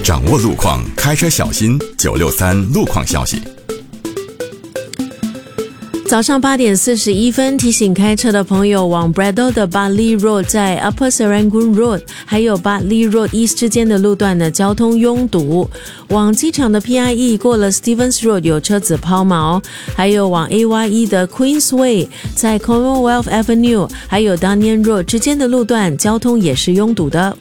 掌握路况，开车小心。963路况消息。 早上8点41分，提醒开车的朋友往 Brador 的 Bartley Road 在 Upper Serangoon Road 还有 Bartley Road East 之间的路段的交通拥堵。往机场的 PIE 过了 Stevens Road 有车子抛锚，还有往 AYE 的 Queensway 在 Commonwealth Avenue 还有 Dunian Road 之间的路段交通也是拥堵的。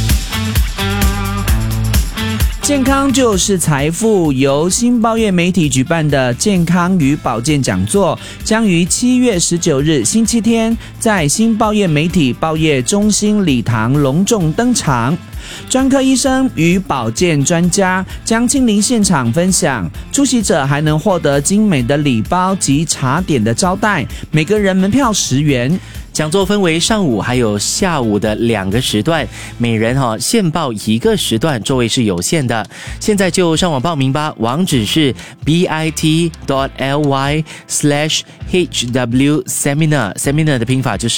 健康就是财富，由新报业媒体举办的健康与保健讲座将于7月19日星期天在新报业媒体报业中心礼堂隆重登场。专科医生与保健专家将亲临现场分享，出席者还能获得精美的礼包及茶点的招待，每个人门票10元。 讲座分为上午还有下午的2个时段，每人限报1个时段，座位是有限的。现在就上网报名吧，网址是 bit.ly/HW Seminar 的拼法就是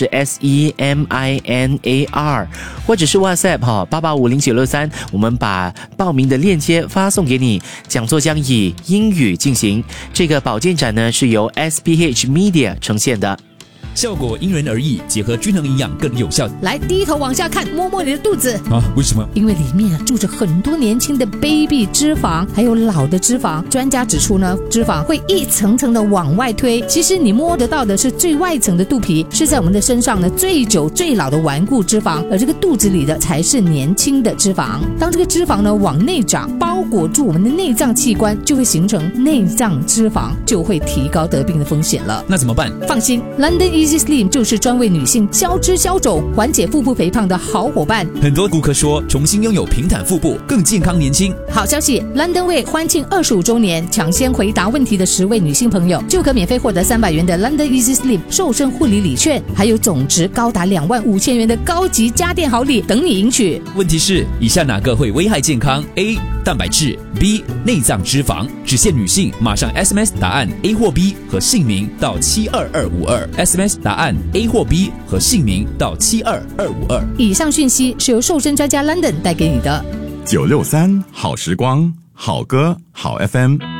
SEMINAR， 或者是 WhatsApp 885093，我们把报名的链接发送给你。讲座将以英语进行，这个保健展呢是由 SPH Media 呈现的。 效果因人而异，结合均衡营养更有效。 来，低头往下看，摸摸你的肚子啊？为什么？ 因为里面住着很多年轻的 baby 脂肪，还有老的脂肪。专家指出呢，脂肪会一层层的往外推，其实你摸得到的是最外层的肚皮，是在我们的身上呢最久最老的顽固脂肪，而这个肚子里的才是年轻的脂肪。当这个脂肪呢往内长，包裹住我们的内脏器官，就会形成内脏脂肪，就会提高得病的风险了。 那怎么办？ 放心 ，London Easy Slim 就是专为女性消脂消肿、缓解腹部肥胖的好伙伴。 很多顾客说，重新拥有平坦腹部，更健康年轻。 好消息 ，London Way 欢庆25周年，抢先回答问题的10位女性朋友就可免费获得300元的 London Easy Slim 瘦身护理礼券，还有总值高达25000元的高级家电好礼等你赢取。 问题是，以下哪个会危害健康 ？A. 蛋白质 B. 内脏脂肪，只限女性。马上 SMS 答案 A 或 B 和姓名到72252 SMS 答案 A 或 B 和姓名到72252。 以上讯息是由瘦身专家 London 带给你的。 963好时光，好歌好 FM。